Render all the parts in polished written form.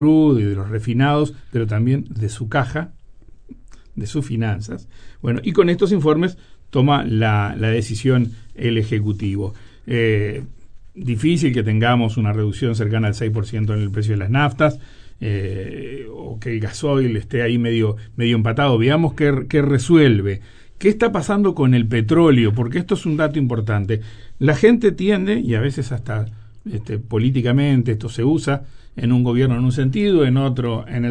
crudo y de los refinados, pero también de su caja, de sus finanzas. Bueno, y con estos informes toma la decisión el Ejecutivo. Difícil que tengamos una reducción cercana al 6% en el precio de las naftas, o que el gasoil esté ahí medio empatado. Veamos qué resuelve. ¿Qué está pasando con el petróleo? Porque esto es un dato importante. La gente tiende, y a veces hasta políticamente esto se usa en un gobierno en un sentido, en otro en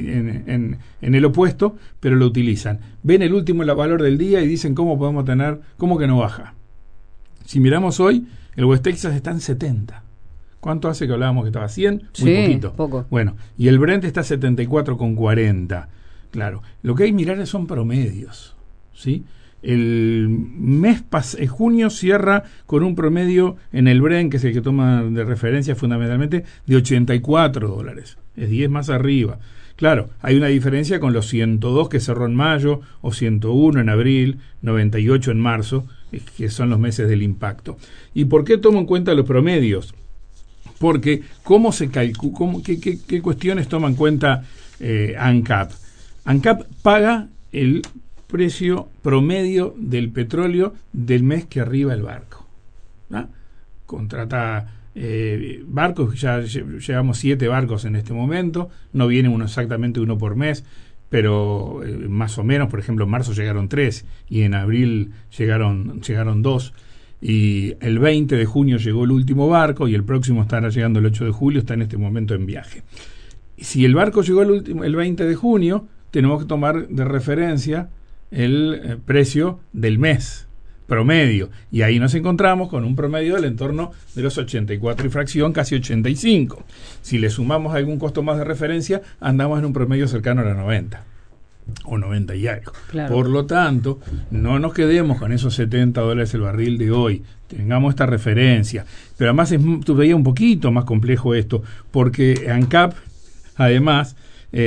el opuesto, pero lo utilizan. Ven el último valor del día y dicen cómo que no baja. Si miramos hoy, el West Texas está en 70. ¿Cuánto hace que hablábamos que estaba 100? Muy poquito. Poco. Bueno, y el Brent está 74,40. Claro, lo que hay que mirar son promedios, ¿sí? El mes junio cierra con un promedio en el Brent, que es el que toma de referencia fundamentalmente, de $84. Es 10 más arriba. Claro, hay una diferencia con los 102 que cerró en mayo, o 101 en abril, 98 en marzo, que son los meses del impacto. ¿Y por qué tomo en cuenta los promedios? Porque ¿cómo se calcula? ¿Qué cuestiones toma en cuenta ANCAP? ANCAP paga el precio promedio del petróleo del mes que arriba el barco, ¿no? Contrata barcos, ya llevamos 7 barcos en este momento, no viene exactamente uno por mes, pero más o menos, por ejemplo, en marzo llegaron 3 y en abril llegaron 2. Y el 20 de junio llegó el último barco y el próximo estará llegando el 8 de julio, está en este momento en viaje. Si el barco llegó el 20 de junio, tenemos que tomar de referencia el precio del mes promedio. Y ahí nos encontramos con un promedio del entorno de los 84 y fracción, casi 85. Si le sumamos algún costo más de referencia, andamos en un promedio cercano a la 90. O 90 y algo. Claro. Por lo tanto, no nos quedemos con esos $70 el barril de hoy. Tengamos esta referencia. Pero además es todavía un poquito más complejo esto, porque ANCAP, además,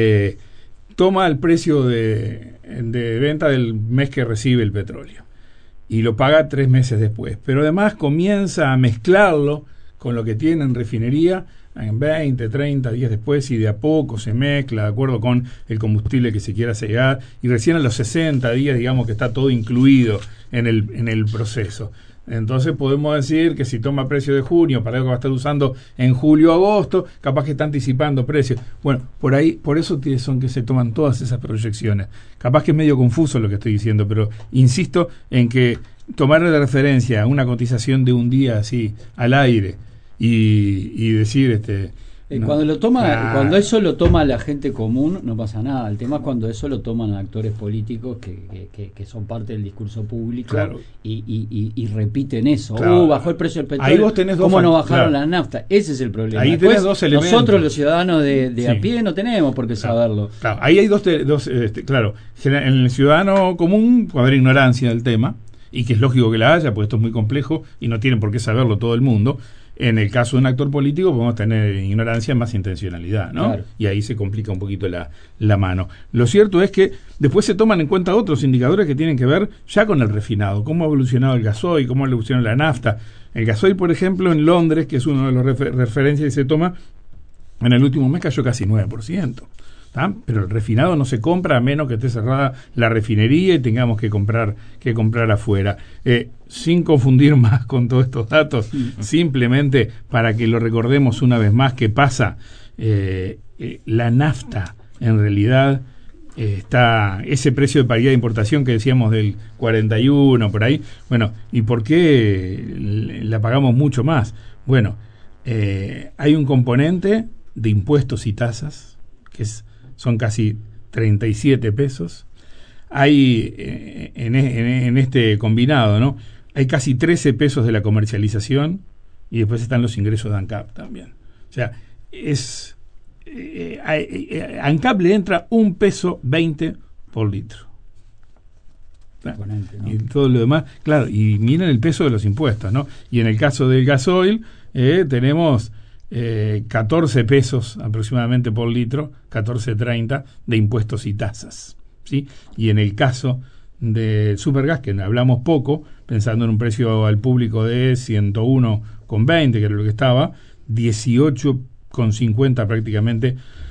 toma el precio de venta del mes que recibe el petróleo y lo paga 3 meses después. Pero además comienza a mezclarlo con lo que tiene en refinería en 20, 30 días después, y de a poco se mezcla de acuerdo con el combustible que se quiera llegar, y recién a los 60 días, digamos que está todo incluido en el proceso. Entonces podemos decir que si toma precio de junio para algo que va a estar usando en julio o agosto, capaz que está anticipando precios. Bueno, por eso son que se toman todas esas proyecciones. Capaz que es medio confuso lo que estoy diciendo, pero insisto en que tomar de referencia una cotización de un día así al aire y decir cuando eso lo toma la gente común no pasa nada. El tema es cuando eso lo toman actores políticos que son parte del discurso público, claro, y repiten eso. Claro. Bajó el precio del petróleo. Ahí vos tenés ¿Cómo no bajaron, claro, la nafta? Ese es el problema. Ahí después, tenés dos elementos. Nosotros los ciudadanos de sí, a pie no tenemos por qué saberlo. Claro. Ahí hay dos claro, en el ciudadano común puede haber ignorancia del tema, y que es lógico que la haya, porque esto es muy complejo y no tiene por qué saberlo todo el mundo. En el caso de un actor político podemos tener ignorancia más intencionalidad, ¿no? Claro. Y ahí se complica un poquito la mano. Lo cierto es que después se toman en cuenta otros indicadores que tienen que ver ya con el refinado, cómo ha evolucionado el gasoil, cómo ha evolucionado la nafta. El gasoil, por ejemplo, en Londres, que es uno de los referencias que se toma, en el último mes cayó casi 9%. Pero el refinado no se compra a menos que esté cerrada la refinería y tengamos que comprar afuera. Sin confundir más con todos estos datos, simplemente para que lo recordemos una vez más qué pasa, la nafta en realidad está ese precio de paridad de importación que decíamos del 41 por ahí. Bueno, ¿y por qué la pagamos mucho más? Bueno, hay un componente de impuestos y tasas que son casi 37 pesos. Hay en este combinado, ¿no? Hay casi 13 pesos de la comercialización, y después están los ingresos de ANCAP también. O sea, ANCAP le entra $1.20 por litro. ¿No? Y todo lo demás, claro, y miren el peso de los impuestos, ¿no? Y en el caso del gasoil, tenemos 14 pesos aproximadamente por litro, 14.30 de impuestos y tasas, ¿sí? Y en el caso del supergas, que hablamos poco, pensando en un precio al público de 101,20, que era lo que estaba, 18,50 prácticamente